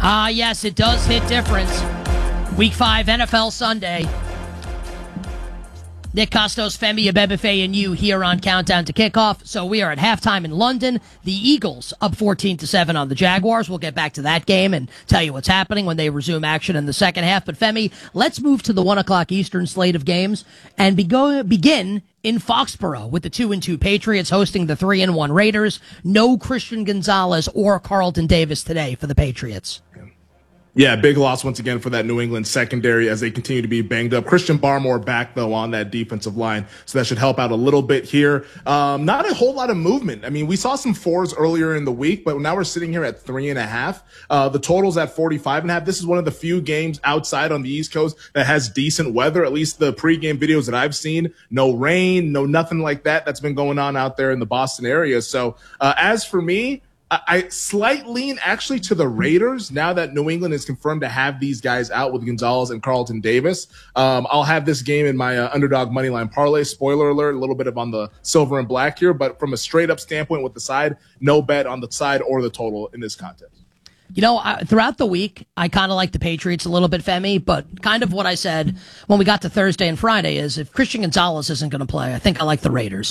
Yes, it does hit different. Week 5 NFL Sunday. Nick Kostos, Femi Abebefe, and you here on Countdown to Kickoff. So we are at halftime in London. The Eagles up 14-7 on the Jaguars. We'll get back to that game and tell you what's happening when they resume action in the second half. But Femi, let's move to the 1 o'clock Eastern slate of games and begin in Foxborough with the 2-2 Patriots hosting the 3-1 Raiders. No Christian Gonzalez or Carlton Davis today for the Patriots. Yeah, big loss once again for that New England secondary as they continue to be banged up. Christian Barmore back, though, on that defensive line, so that should help out a little bit here. Not a whole lot of movement. I mean, we saw some 4s earlier in the week, but now we're sitting here at 3.5. The total's at 45.5. This is one of the few games outside on the East Coast that has decent weather, at least the pregame videos that I've seen. No rain, no nothing like that that's been going on out there in the Boston area. So as for me, I slight lean actually to the Raiders now that New England is confirmed to have these guys out with Gonzalez and Carlton Davis. I'll have this game in my underdog moneyline parlay. Spoiler alert, a little bit of on the silver and black here, but from a straight up standpoint with the side, no bet on the side or the total in this contest. You know, throughout the week, I kind of like the Patriots a little bit, Femi, but kind of what I said when we got to Thursday and Friday is if Christian Gonzalez isn't going to play, I think I like the Raiders.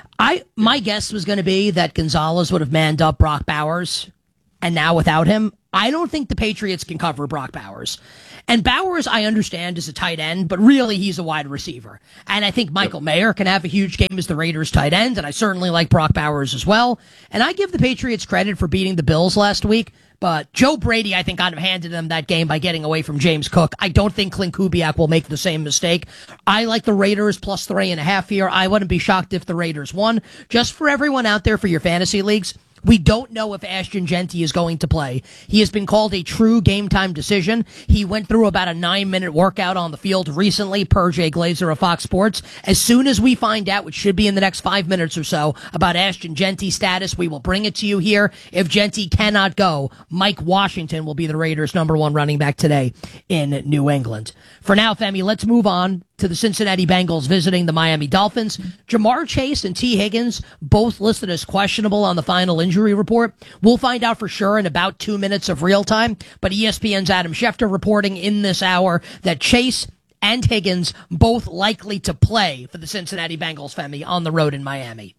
My guess was going to be that Gonzalez would have manned up Brock Bowers, and now without him, I don't think the Patriots can cover Brock Bowers. And Bowers, I understand, is a tight end, but really he's a wide receiver. And I think Michael Mayer can have a huge game as the Raiders tight end, and I certainly like Brock Bowers as well. And I give the Patriots credit for beating the Bills last week, but Joe Brady, I think, kind of handed them that game by getting away from James Cook. I don't think Clint Kubiak will make the same mistake. I like the Raiders plus 3.5 here. I wouldn't be shocked if the Raiders won. Just for everyone out there for your fantasy leagues, we don't know if Ashton Jeanty is going to play. He has been called a true game-time decision. He went through about a 9-minute workout on the field recently, per Jay Glazer of Fox Sports. As soon as we find out, which should be in the next 5 minutes or so, about Ashton Jeanty's status, we will bring it to you here. If Jeanty cannot go, Mike Washington will be the Raiders' #1 running back today in New England. For now, Femi, let's move on to the Cincinnati Bengals visiting the Miami Dolphins. Jamar Chase and T. Higgins both listed as questionable on the final injury report. We'll find out for sure in about 2 minutes of real time, but ESPN's Adam Schefter reporting in this hour that Chase and Higgins both likely to play for the Cincinnati Bengals, Femi, on the road in Miami.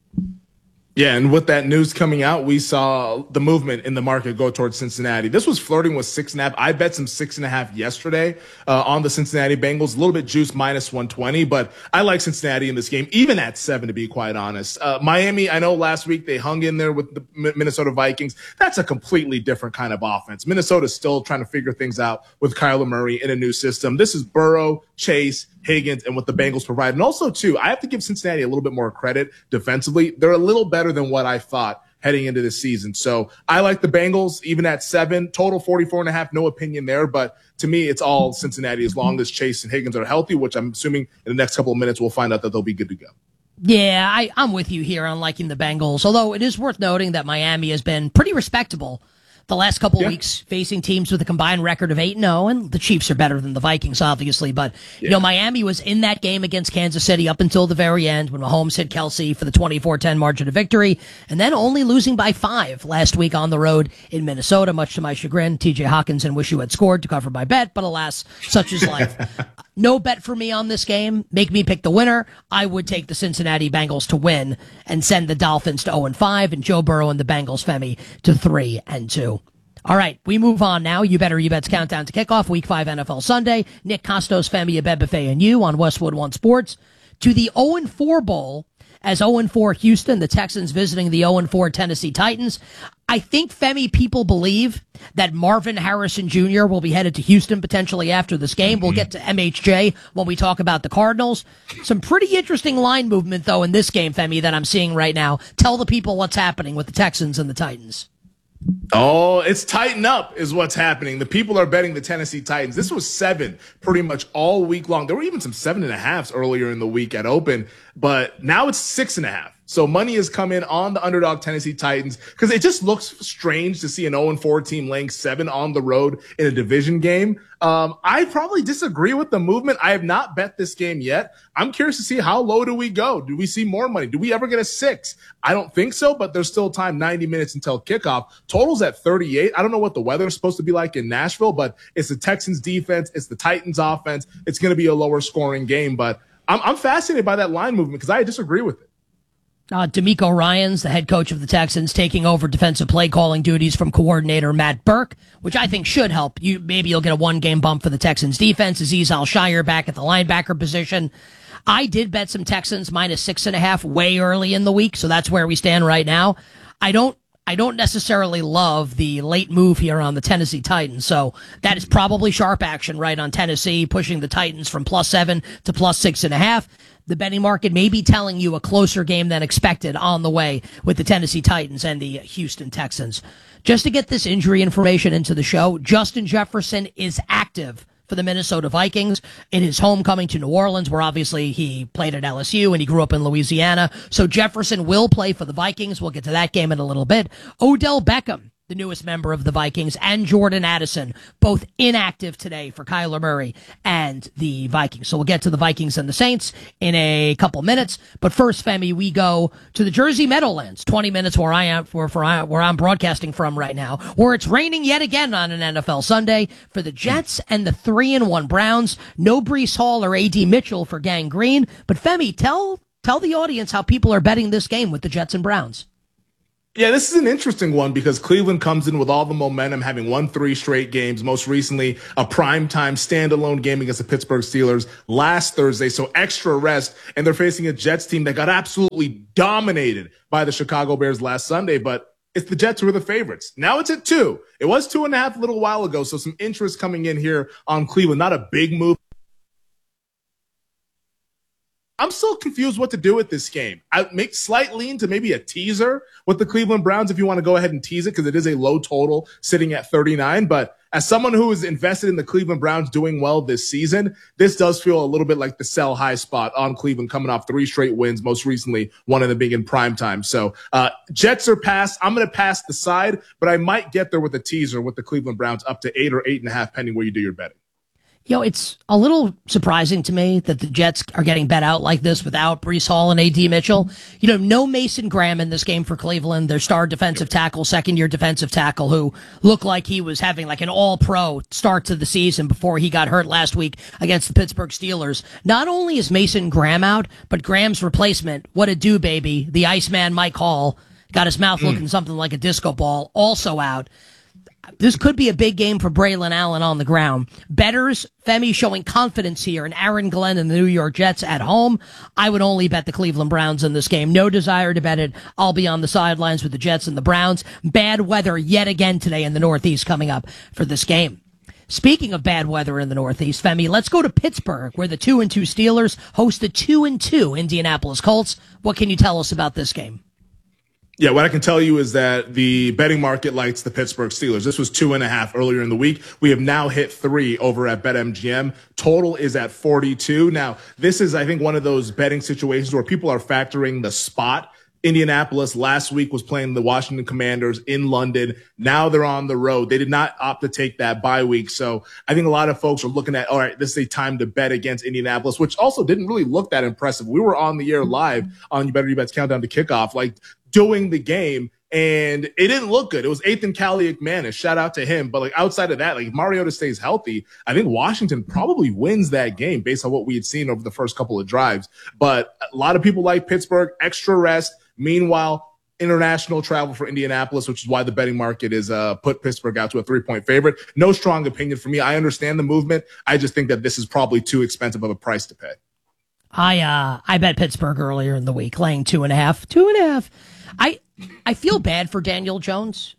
Yeah, and with that news coming out, we saw the movement in the market go towards Cincinnati. This was flirting with 6.5. I bet some 6.5 yesterday on the Cincinnati Bengals. A little bit juice, minus 120, but I like Cincinnati in this game, even at 7, to be quite honest. Miami, I know last week they hung in there with the Minnesota Vikings. That's a completely different kind of offense. Minnesota's still trying to figure things out with Kyler Murray in a new system. This is Burrow, Chase, Higgins, and what the Bengals provide. And also, too, I have to give Cincinnati a little bit more credit defensively. They're a little better than what I thought heading into this season. So I like the Bengals, even at 7. Total 44.5, no opinion there. But to me, it's all Cincinnati as long as Chase and Higgins are healthy, which I'm assuming in the next couple of minutes we'll find out that they'll be good to go. Yeah, I'm with you here on liking the Bengals, although it is worth noting that Miami has been pretty respectable the last couple of weeks, facing teams with a combined record of 8-0, and the Chiefs are better than the Vikings, obviously. But, you know, Miami was in that game against Kansas City up until the very end when Mahomes hit Kelsey for the 24-10 margin of victory, and then only losing by 5 last week on the road in Minnesota, much to my chagrin. TJ Hawkinson wish you had scored to cover my bet, but alas, such is life. No bet for me on this game. Make me pick the winner. I would take the Cincinnati Bengals to win and send the Dolphins to 0-5 and Joe Burrow and the Bengals, Femi, to 3-2. All right, we move on now. You Better You Bet's Countdown to Kickoff, Week 5 NFL Sunday. Nick Kostos, Femi Abebefe, and you on Westwood One Sports. To the 0-4 Bowl, as 0-4 Houston, the Texans visiting the 0-4 Tennessee Titans. I think, Femi, people believe that Marvin Harrison Jr. will be headed to Houston potentially after this game. We'll get to MHJ when we talk about the Cardinals. Some pretty interesting line movement, though, in this game, Femi, that I'm seeing right now. Tell the people what's happening with the Texans and the Titans. Oh, it's tighten up is what's happening. The people are betting the Tennessee Titans. This was 7 pretty much all week long. There were even some 7.5s earlier in the week at open, but now it's 6.5. So money has come in on the underdog Tennessee Titans because it just looks strange to see an 0-4 team laying 7 on the road in a division game. I probably disagree with the movement. I have not bet this game yet. I'm curious to see how low do we go? Do we see more money? Do we ever get a 6? I don't think so, but there's still time, 90 minutes until kickoff. Total's at 38. I don't know what the weather is supposed to be like in Nashville, but it's the Texans defense. It's the Titans offense. It's going to be a lower scoring game, but I'm fascinated by that line movement because I disagree with it. DeMeco Ryans, the head coach of the Texans, taking over defensive play calling duties from coordinator Matt Burke, which I think should help. Maybe you'll get a 1-game bump for the Texans defense. Azeez Al-Shaair back at the linebacker position. I did bet some Texans minus 6.5 way early in the week, so that's where we stand right now. I don't necessarily love the late move here on the Tennessee Titans, so that is probably sharp action right on Tennessee, pushing the Titans from +7 to +6.5. The betting market may be telling you a closer game than expected on the way with the Tennessee Titans and the Houston Texans. Just to get this injury information into the show, Justin Jefferson is active for the Minnesota Vikings in his homecoming to New Orleans, where obviously he played at LSU and he grew up in Louisiana. So Jefferson will play for the Vikings. We'll get to that game in a little bit. Odell Beckham, the newest member of the Vikings, and Jordan Addison, both inactive today for Kyler Murray and the Vikings. So we'll get to the Vikings and the Saints in a couple minutes. But first, Femi, we go to the Jersey Meadowlands, 20 minutes where I am, where I'm broadcasting from right now, where it's raining yet again on an NFL Sunday for the Jets and the 3-1 Browns. No Breece Hall or A.D. Mitchell for Gang Green. But Femi, tell the audience how people are betting this game with the Jets and Browns. Yeah, this is an interesting one because Cleveland comes in with all the momentum, having won 3 straight games, most recently a primetime standalone game against the Pittsburgh Steelers last Thursday, so extra rest, and they're facing a Jets team that got absolutely dominated by the Chicago Bears last Sunday, but it's the Jets who are the favorites. Now it's at 2. It was 2.5 a little while ago, so some interest coming in here on Cleveland. Not a big move. I'm still confused what to do with this game. I make slight lean to maybe a teaser with the Cleveland Browns if you want to go ahead and tease it because it is a low total sitting at 39. But as someone who is invested in the Cleveland Browns doing well this season, this does feel a little bit like the sell high spot on Cleveland coming off 3 straight wins, most recently one of them being in primetime. So Jets are passed. I'm going to pass the side, but I might get there with a teaser with the Cleveland Browns up to 8 or 8.5, depending where you do your betting. It's a little surprising to me that the Jets are getting bet out like this without Breece Hall and A.D. Mitchell. No Mason Graham in this game for Cleveland, their star defensive tackle, second-year defensive tackle, who looked like he was having like an all-pro start to the season before he got hurt last week against the Pittsburgh Steelers. Not only is Mason Graham out, but Graham's replacement, what a do, baby, the Iceman Mike Hall, got his mouth looking something like a disco ball, also out. This could be a big game for Braylon Allen on the ground. Bettors, Femi showing confidence here, and Aaron Glenn and the New York Jets at home. I would only bet the Cleveland Browns in this game. No desire to bet it. I'll be on the sidelines with the Jets and the Browns. Bad weather yet again today in the Northeast coming up for this game. Speaking of bad weather in the Northeast, Femi, let's go to Pittsburgh, where the 2-2 Steelers host the 2-2 Indianapolis Colts. What can you tell us about this game? Yeah, what I can tell you is that the betting market likes the Pittsburgh Steelers. This was 2.5 earlier in the week. We have now hit 3 over at BetMGM. Total is at 42. Now, this is, I think, one of those betting situations where people are factoring the spot. Indianapolis last week was playing the Washington Commanders in London. Now they're on the road. They did not opt to take that bye week. So I think a lot of folks are looking at, all right, this is a time to bet against Indianapolis, which also didn't really look that impressive. We were on the air live on You Better You Bet's Countdown to Kickoff, like doing the game, and it didn't look good. It was Ethan Kaliakmanis. Shout out to him. But like outside of that, like if Mariota stays healthy, I think Washington probably wins that game based on what we had seen over the first couple of drives. But a lot of people like Pittsburgh, extra rest. Meanwhile, international travel for Indianapolis, which is why the betting market is put Pittsburgh out to a 3-point favorite. No strong opinion for me. I understand the movement. I just think that this is probably too expensive of a price to pay. I bet Pittsburgh earlier in the week, laying 2.5. 2.5. I feel bad for Daniel Jones.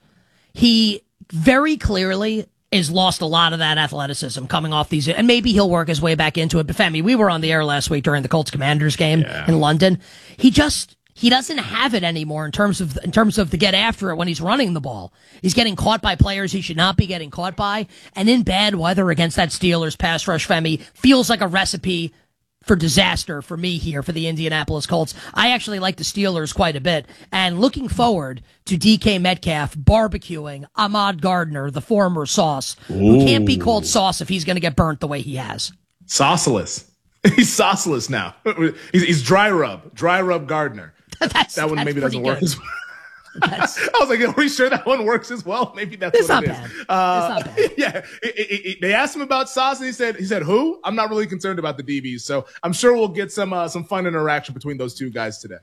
He very clearly has lost a lot of that athleticism coming off these, and maybe he'll work his way back into it. But Femi, we were on the air last week during the Colts Commanders game in London. He doesn't have it anymore in terms of the get after it when he's running the ball. He's getting caught by players he should not be getting caught by, and in bad weather against that Steelers pass rush, Femi, feels like a recipe for disaster for me here for the Indianapolis Colts. I actually like the Steelers quite a bit, and looking forward to DK Metcalf barbecuing Ahmad Gardner, the former Sauce, who can't be called Sauce if he's going to get burnt the way he has. Sauceless. He's sauceless now. He's dry rub Gardner. That one maybe doesn't work as well. I was like, are we sure that one works as well? Maybe that's it's what not it bad. is. It's not bad. Yeah, they asked him about Sauce, and he said, who? I'm not really concerned about the DBs, so I'm sure we'll get some fun interaction between those two guys today.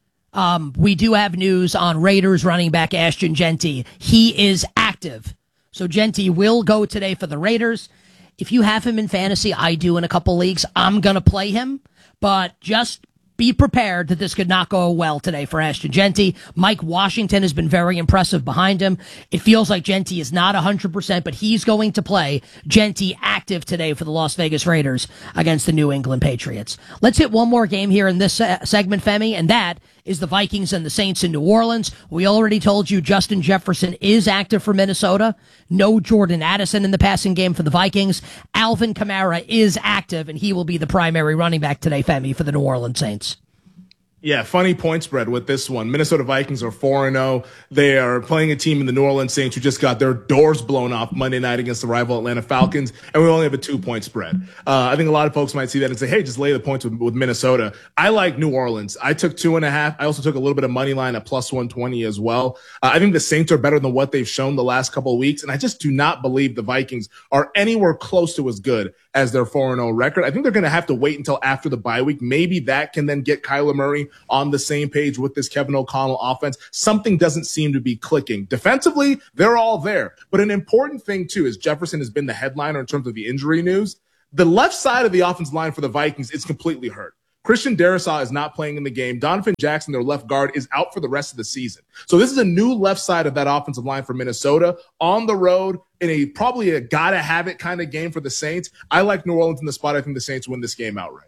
We do have news on Raiders running back Ashton Jeanty. He is active, so Jeanty will go today for the Raiders. If you have him in fantasy, I do in a couple leagues, I'm gonna play him, but just be prepared that this could not go well today for Ashton Jeanty. Mike Washington has been very impressive behind him. It feels like Jeanty is not 100%, but he's going to play. Jeanty active today for the Las Vegas Raiders against the New England Patriots. Let's hit one more game here in this segment, Femi, and that is the Vikings and the Saints in New Orleans. We already told you Justin Jefferson is active for Minnesota. No Jordan Addison in the passing game for the Vikings. Alvin Kamara is active, and he will be the primary running back today, Femi, for the New Orleans Saints. Yeah, funny point spread with this one. Minnesota Vikings are 4-0. They are playing a team in the New Orleans Saints who just got their doors blown off Monday night against the rival Atlanta Falcons, and we only have a 2-point spread. I think a lot of folks might see that and say, hey, just lay the points with Minnesota. I like New Orleans. I took 2.5. I also took a little bit of money line at plus 120 as well. I think the Saints are better than what they've shown the last couple of weeks, and I just do not believe the Vikings are anywhere close to as good as their 4-0 record. I think they're going to have to wait until after the bye week. Maybe that can then get Kyler Murray on the same page with this Kevin O'Connell offense. Something doesn't seem to be clicking. Defensively, they're all there. But an important thing, too, is Jefferson has been the headliner in terms of the injury news. The left side of the offensive line for the Vikings is completely hurt. Christian Darrisaw is not playing in the game. Donovan Jackson, their left guard, is out for the rest of the season. So this is a new left side of that offensive line for Minnesota on the road in probably a gotta have it kind of game for the Saints. I like New Orleans in the spot. I think the Saints win this game outright.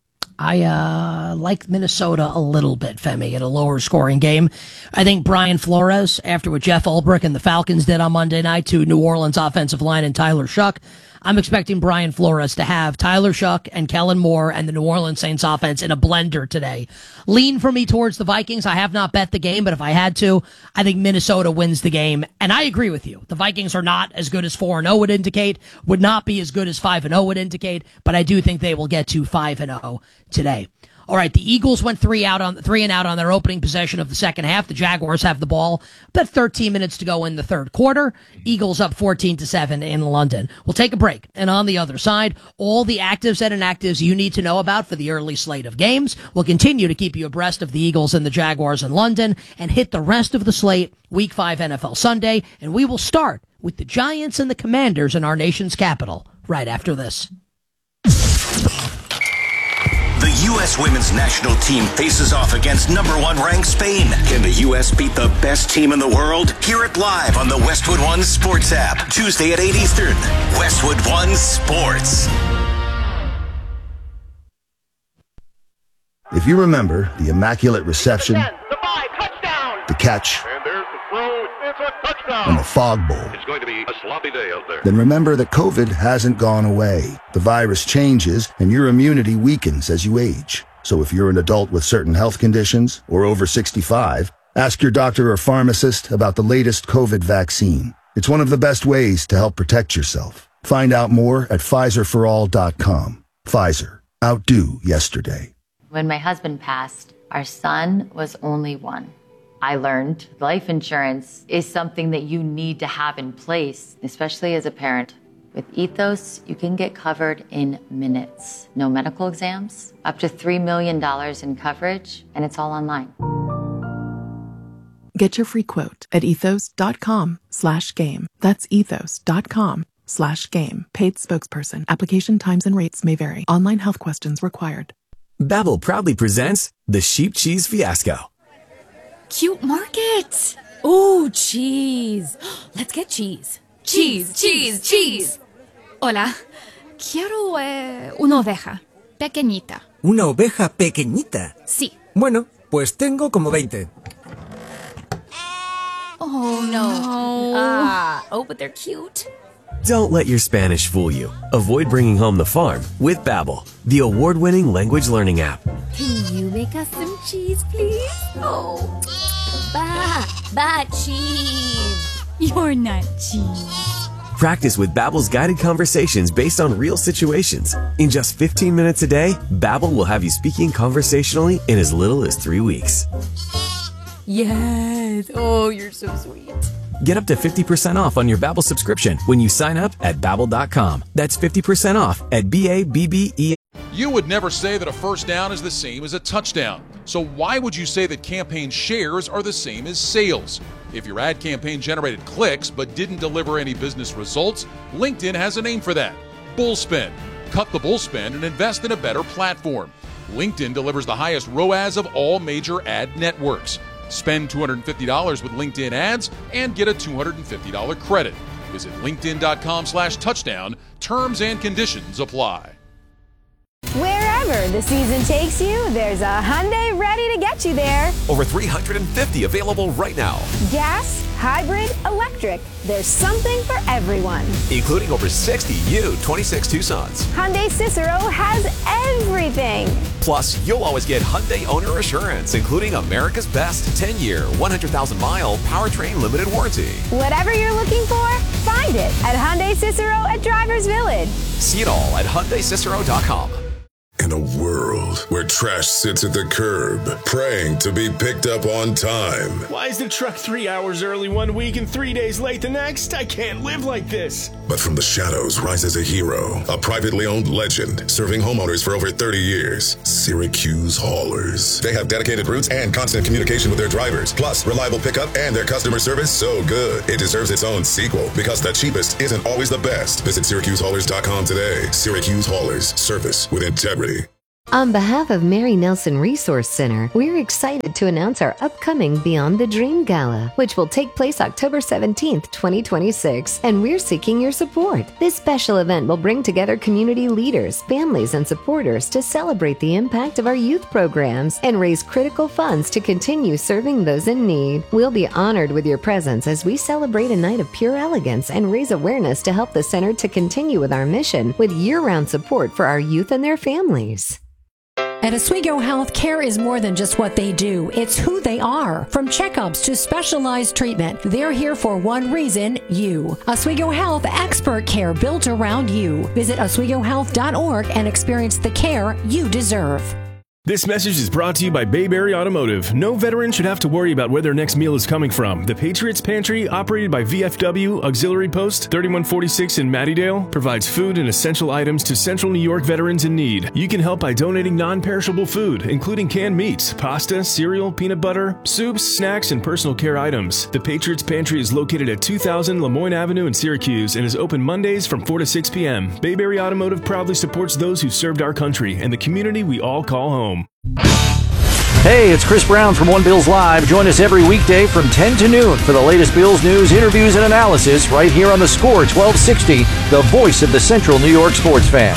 I like Minnesota a little bit, Femi, in a lower scoring game. I think Brian Flores, after what Jeff Ulbrich and the Falcons did on Monday night to New Orleans offensive line and Tyler Shuck, I'm expecting Brian Flores to have Tyler Shuck and Kellen Moore and the New Orleans Saints offense in a blender today. Lean for me towards the Vikings. I have not bet the game, but if I had to, I think Minnesota wins the game. And I agree with you. The Vikings are not as good as 4-0 would indicate, would not be as good as 5-0 would indicate, but I do think they will get to 5-0 today. All right, the Eagles went 3 and out on their opening possession of the second half. The Jaguars have the ball. About 13 minutes to go in the third quarter. Eagles up 14-7 in London. We'll take a break. And on the other side, all the actives and inactives you need to know about for the early slate of games. We'll continue to keep you abreast of the Eagles and the Jaguars in London and hit the rest of the slate Week 5 NFL Sunday. And we will start with the Giants and the Commanders in our nation's capital right after this. The U.S. women's national team faces off against number 1 ranked Spain. Can the U.S. beat the best team in the world? Hear it live on the Westwood One Sports app. Tuesday at 8 Eastern. Westwood One Sports. If you remember the Immaculate Reception, the catch, and the fog bowl, It's going to be a sloppy day out there. then remember that COVID hasn't gone away. The virus changes and your immunity weakens as you age. So if you're an adult with certain health conditions or over 65, ask your doctor or pharmacist about the latest COVID vaccine. It's one of the best ways to help protect yourself. Find out more at PfizerForAll.com. Pfizer. Outdo yesterday. When my husband passed, our son was only 1. I learned life insurance is something that you need to have in place, especially as a parent. With Ethos, you can get covered in minutes. No medical exams, up to $3 million in coverage, and it's all online. Get your free quote at ethos.com/game. That's ethos.com/game. Paid spokesperson. Application times and rates may vary. Online health questions required. Babbel proudly presents the Sheep Cheese Fiasco. Cute market. Ooh, cheese. Let's get cheese. Cheese, cheese, cheese. Hola. Quiero una oveja. Pequeñita. ¿Una oveja pequeñita? Sí. Bueno, pues tengo como 20. Oh, no. Oh, but they're cute. Don't let your Spanish fool you. Avoid bringing home the farm with Babbel, the award-winning language learning app. Can you make us some cheese, please? Oh, cheese. You're not cheese. Practice with Babbel's guided conversations based on real situations. In just 15 minutes a day, Babbel will have you speaking conversationally in as little as 3 weeks. Yes. Oh, you're so sweet. Get up to 50% off on your Babbel subscription when you sign up at Babbel.com. That's 50% off at BABBE. You would never say that a first down is the same as a touchdown. So why would you say that campaign shares are the same as sales? If your ad campaign generated clicks but didn't deliver any business results, LinkedIn has a name for that. Bullspend. Cut the bullspend and invest in a better platform. LinkedIn delivers the highest ROAS of all major ad networks. Spend $250 with LinkedIn ads and get a $250 credit. Visit linkedin.com/touchdown. Terms and conditions apply. Wherever the season takes you, there's a Hyundai ready to get you there. Over 350 available right now. Gas, hybrid, electric. There's something for everyone. Including over 60 new 26 Tucsons. Hyundai Cicero has everything. Plus, you'll always get Hyundai Owner Assurance, including America's best 10-year, 100,000-mile powertrain limited warranty. Whatever you're looking for, find it at Hyundai Cicero at Drivers Village. See it all at HyundaiCicero.com. In a world where trash sits at the curb, praying to be picked up on time. Why is the truck 3 hours early one week and 3 days late the next? I can't live like this. But from the shadows rises a hero, a privately owned legend, serving homeowners for over 30 years. Syracuse Haulers. They have dedicated routes and constant communication with their drivers, plus reliable pickup and their customer service so good it deserves its own sequel, because the cheapest isn't always the best. Visit SyracuseHaulers.com today. Syracuse Haulers. Service with integrity. On behalf of Mary Nelson Resource Center, we're excited to announce our upcoming Beyond the Dream Gala, which will take place October 17th, 2026, and we're seeking your support. This special event will bring together community leaders, families, and supporters to celebrate the impact of our youth programs and raise critical funds to continue serving those in need. We'll be honored with your presence as we celebrate a night of pure elegance and raise awareness to help the center to continue with our mission with year-round support for our youth and their families. At Oswego Health, care is more than just what they do. It's who they are. From checkups to specialized treatment, they're here for one reason, you. Oswego Health, expert care built around you. Visit OswegoHealth.org and experience the care you deserve. This message is brought to you by Bayberry Automotive. No veteran should have to worry about where their next meal is coming from. The Patriots Pantry, operated by VFW Auxiliary Post 3146 in Mattydale, provides food and essential items to Central New York veterans in need. You can help by donating non-perishable food, including canned meats, pasta, cereal, peanut butter, soups, snacks, and personal care items. The Patriots Pantry is located at 2000 Lemoyne Avenue in Syracuse and is open Mondays from 4 to 6 p.m. Bayberry Automotive proudly supports those who served our country and the community we all call home. Hey, it's Chris Brown from One Bills Live. Join us every weekday from 10 to noon for the latest Bills news, interviews, and analysis right here on the Score 1260, the voice of the Central New York sports fan.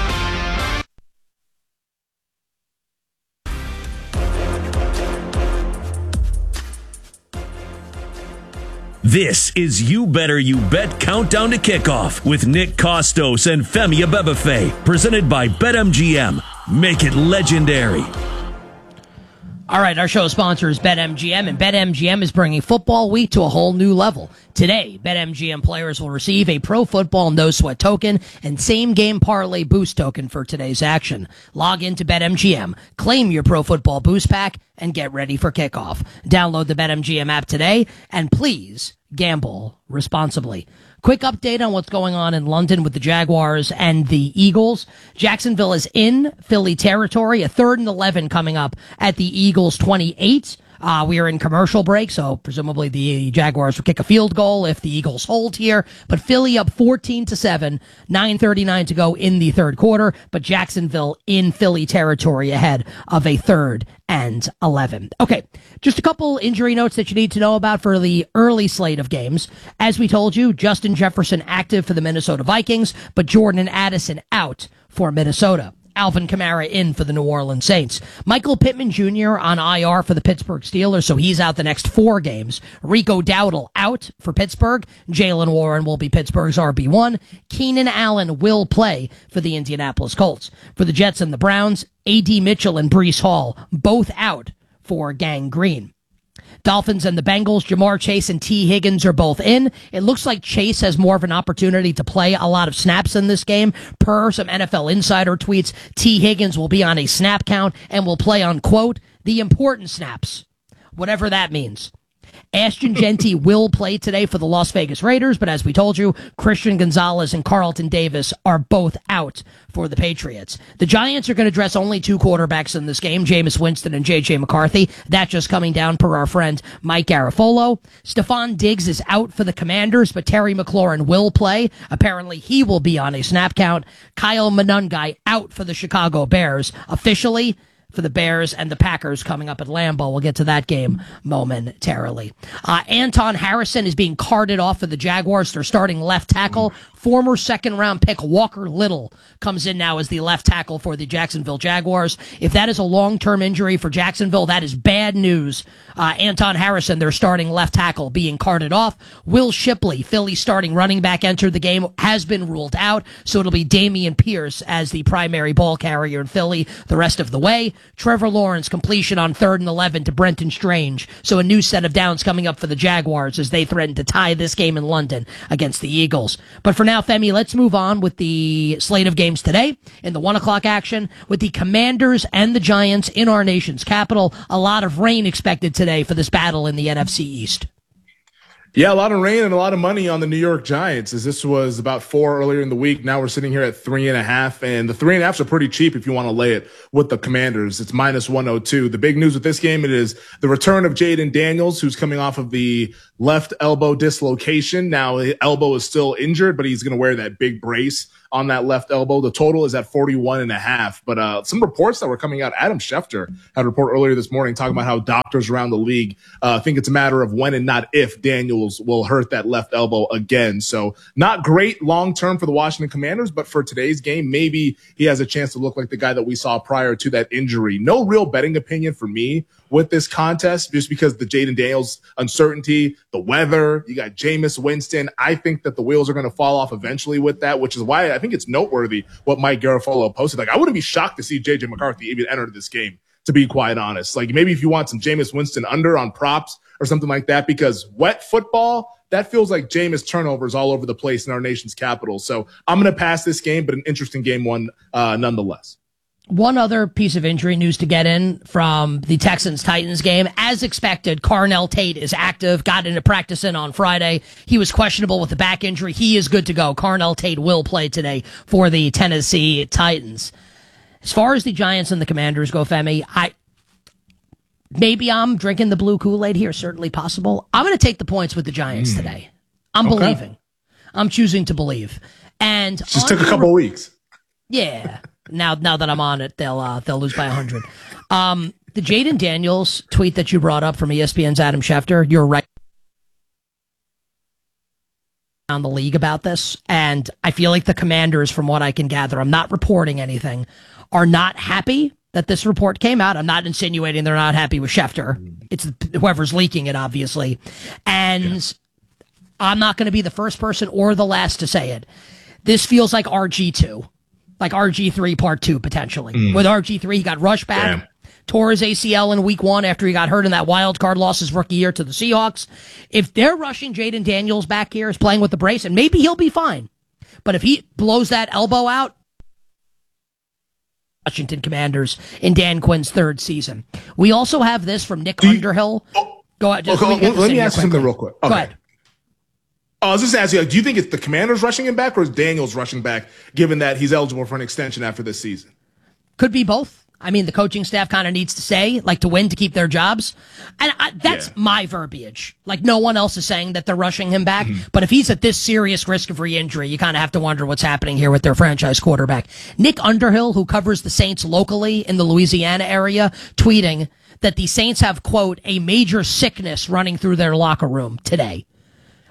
This is You Better You Bet Countdown to Kickoff with Nick Costos and Femi Abebefe, presented by BetMGM. Make it legendary. All right, our show sponsor is BetMGM, and BetMGM is bringing football week to a whole new level. Today, BetMGM players will receive a Pro Football No Sweat token and Same Game Parlay Boost token for today's action. Log into BetMGM, claim your Pro Football Boost Pack, and get ready for kickoff. Download the BetMGM app today, and please gamble responsibly. Quick update on what's going on in London with the Jaguars and the Eagles. Jacksonville is in Philly territory, a 3rd and 11 coming up at the Eagles 28. We are in commercial break, so presumably the Jaguars will kick a field goal if the Eagles hold here. But Philly up 14-7, 9:39 to go in the third quarter. But Jacksonville in Philly territory ahead of a 3rd and 11. Okay, just a couple injury notes that you need to know about for the early slate of games. As we told you, Justin Jefferson active for the Minnesota Vikings, but Jordan Addison out for Minnesota. Alvin Kamara in for the New Orleans Saints. Michael Pittman Jr. on IR for the Pittsburgh Steelers, so he's out the next 4 games. Rico Dowdle out for Pittsburgh. Jaylen Warren will be Pittsburgh's RB1. Keenan Allen will play for the Indianapolis Colts. For the Jets and the Browns, A.D. Mitchell and Breece Hall, both out for gangrene. Dolphins and the Bengals, Jamar Chase and T. Higgins are both in. It looks like Chase has more of an opportunity to play a lot of snaps in this game. Per some NFL Insider tweets, T. Higgins will be on a snap count and will play on, quote, the important snaps, whatever that means. Ashton Jeanty will play today for the Las Vegas Raiders, but as we told you, Christian Gonzalez and Carlton Davis are both out for the Patriots. The Giants are going to dress only 2 quarterbacks in this game, Jameis Winston and J.J. McCarthy. That just coming down per our friend Mike Garafolo. Stephon Diggs is out for the Commanders, but Terry McLaurin will play. Apparently he will be on a snap count. Kyle Monangai out for the Chicago Bears. Officially, for the Bears and the Packers coming up at Lambeau. We'll get to that game momentarily. Anton Harrison is being carted off for the Jaguars. They're starting left tackle. Former second-round pick Walker Little comes in now as the left tackle for the Jacksonville Jaguars. If that is a long-term injury for Jacksonville, that is bad news. Anton Harrison, their starting left tackle, being carted off. Will Shipley, Philly's starting running back, entered the game, has been ruled out, so it'll be Dameon Pierce as the primary ball carrier in Philly the rest of the way. Trevor Lawrence completion on 3rd and 11 to Brenton Strange. So a new set of downs coming up for the Jaguars as they threaten to tie this game in London against the Eagles. But for now, Femi, let's move on with the slate of games today in the 1 o'clock action with the Commanders and the Giants in our nation's capital. A lot of rain expected today for this battle in the NFC East. Yeah, a lot of rain and a lot of money on the New York Giants, as this was about 4 earlier in the week. Now we're sitting here at 3.5, and the 3.5s are pretty cheap if you want to lay it with the Commanders. It's minus 102. The big news with this game, it is the return of Jaden Daniels, who's coming off of the left elbow dislocation. Now the elbow is still injured, but he's going to wear that big brace on that left elbow. The total is at 41.5. But some reports that were coming out, Adam Schefter had a report earlier this morning talking about how doctors around the league think it's a matter of when and not if Daniels will hurt that left elbow again. So not great long-term for the Washington Commanders, but for today's game, maybe he has a chance to look like the guy that we saw prior to that injury. No real betting opinion for me with this contest, just because the Jaden Daniels uncertainty, the weather, you got Jameis Winston. I think that the wheels are going to fall off eventually with that, which is why I think it's noteworthy what Mike Garafolo posted. Like, I wouldn't be shocked to see J.J. McCarthy even enter this game, to be quite honest. Like, maybe if you want some Jameis Winston under on props or something like that, because wet football, that feels like Jameis turnovers all over the place in our nation's capital. So I'm going to pass this game, but an interesting game one nonetheless. One other piece of injury news to get in from the Texans-Titans game. As expected, Carnell Tate is active, got into practice in on Friday. He was questionable with a back injury. He is good to go. Carnell Tate will play today for the Tennessee Titans. As far as the Giants and the Commanders go, Femi, maybe I'm drinking the blue Kool-Aid here, certainly possible. I'm going to take the points with the Giants today. I'm believing. I'm choosing to believe. And just took a couple of weeks. Yeah. Now that I'm on it, they'll lose by 100. The Jaden Daniels tweet that you brought up from ESPN's Adam Schefter, you're right on the league about this, and I feel like the Commanders, from what I can gather, I'm not reporting anything, are not happy that this report came out. I'm not insinuating they're not happy with Schefter. It's whoever's leaking it, obviously. And I'm not going to be the first person or the last to say it. This feels like RG2. Like RG3 part 2, potentially. With RG3, he got rushed back, tore his ACL in week 1 after he got hurt in that wild card loss his rookie year to the Seahawks. If they're rushing Jaden Daniels back here, is playing with the brace, and maybe he'll be fine. But if he blows that elbow out, Washington Commanders in Dan Quinn's 3rd season. We also have this from Nick Underhill. Go ahead. Let me ask you something real quick. Okay. Go ahead. I was just asking, do you think it's the Commanders rushing him back or is Daniels rushing back, given that he's eligible for an extension after this season? Could be both. I mean, the coaching staff kind of needs to say, like, to win, to keep their jobs. And that's my verbiage. Like, no one else is saying that they're rushing him back. But if he's at this serious risk of re-injury, you kind of have to wonder what's happening here with their franchise quarterback. Nick Underhill, who covers the Saints locally in the Louisiana area, tweeting that the Saints have, quote, a major sickness running through their locker room today.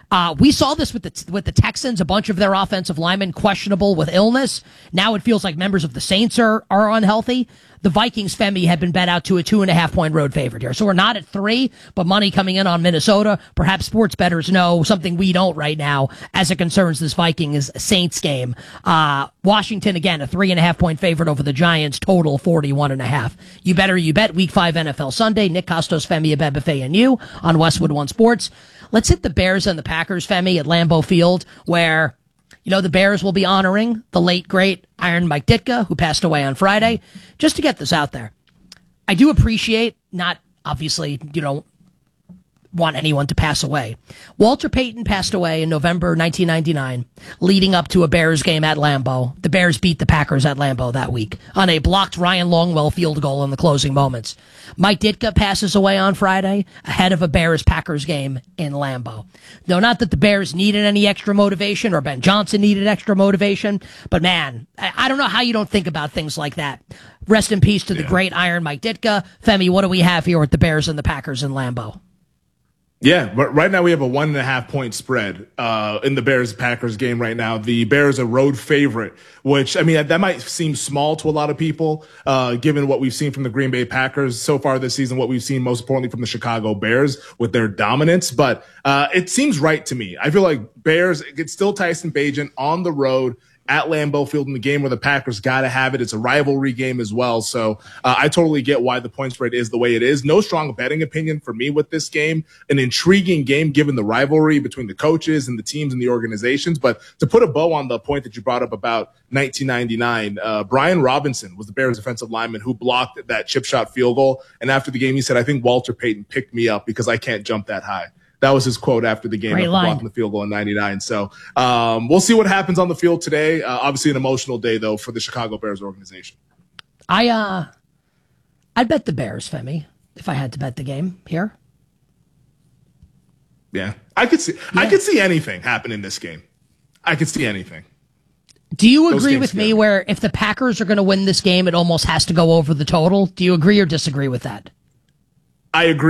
We saw this with the Texans, a bunch of their offensive linemen questionable with illness. Now it feels like members of the Saints are unhealthy. The Vikings, Femi, have been bet out to a 2.5-point road favorite here. So we're not at 3, but money coming in on Minnesota. Perhaps sports bettors know something we don't right now as it concerns this Vikings-Saints game. Washington, again, a 3.5-point favorite over the Giants, total 41.5. You bet Week 5 NFL Sunday. Nick Costos, Femi Abebefe, and you on Westwood One Sports. Let's hit the Bears and the Packers, Femi, at Lambeau Field, where, the Bears will be honoring the late, great Iron Mike Ditka, who passed away on Friday. Just to get this out there, I do appreciate, not obviously, you don't want anyone to pass away. Walter Payton passed away in November 1999, leading up to a Bears game at Lambeau. The Bears beat the Packers at Lambeau that week on a blocked Ryan Longwell field goal in the closing moments. Mike Ditka passes away on Friday ahead of a Bears-Packers game in Lambeau. No, not that the Bears needed any extra motivation or Ben Johnson needed extra motivation, but man, I don't know how you don't think about things like that. Rest in peace to the great Iron Mike Ditka. Femi, what do we have here with the Bears and the Packers in Lambeau? Yeah, but right now we have a 1.5-point spread in the Bears-Packers game right now. The Bears are road favorite, which, that might seem small to a lot of people, given what we've seen from the Green Bay Packers so far this season, what we've seen most importantly from the Chicago Bears with their dominance. But it seems right to me. I feel like Bears, it's still Tyson Bagent on the road at Lambeau Field in the game where the Packers got to have it. It's a rivalry game as well. So I totally get why the point spread is the way it is. No strong betting opinion for me with this game. An intriguing game given the rivalry between the coaches and the teams and the organizations. But to put a bow on the point that you brought up about 1999, Brian Robinson was the Bears defensive lineman who blocked that chip shot field goal. And after the game, he said, I think Walter Payton picked me up because I can't jump that high. That was his quote after the game, after blocking the field goal in 99. So we'll see what happens on the field today. Obviously an emotional day, though, for the Chicago Bears organization. I'd bet the Bears, Femi, if I had to bet the game here. Yeah, I could see anything happen in this game. I could see anything. Do you agree with me where if the Packers are going to win this game, it almost has to go over the total? Do you agree or disagree with that? I agree.